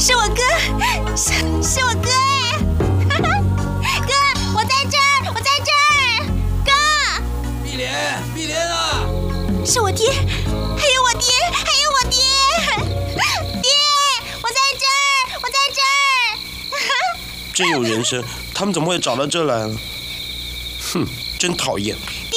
是我哥，是我哥哎！哥，我在这儿，我在这儿，哥！ 碧莲啊！ 是我爹，还有我爹，还有我爹！爹，我在这儿，我在这儿！ 真有人声，他们怎么会找到这来呢？哼，真讨厌！